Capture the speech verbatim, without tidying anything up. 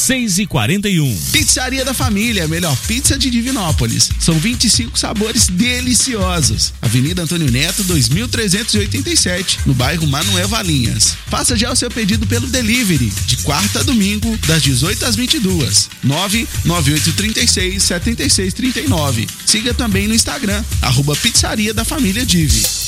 seis e quarenta e um. Pizzaria da Família, a melhor pizza de Divinópolis. São vinte e cinco sabores deliciosos. Avenida Antônio Neto, dois mil trezentos e oitenta e sete, no bairro Manuel Valinhas. Faça já o seu pedido pelo delivery, de quarta a domingo, das dezoito às vinte e duas. nove nove oito três seis, sete seis três nove. Siga também no Instagram, arroba Pizzaria da Família Divi.